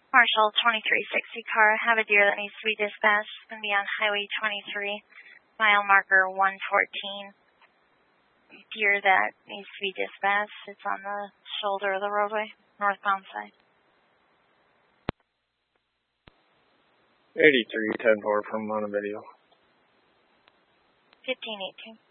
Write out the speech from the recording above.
Marshall 2360 car, have a deer that needs to be dispatched. It's going to be on Highway 23, mile marker 114. Deer that needs to be dispatched. It's on the shoulder of the roadway, northbound side. 8310-4 from on a video. 1518.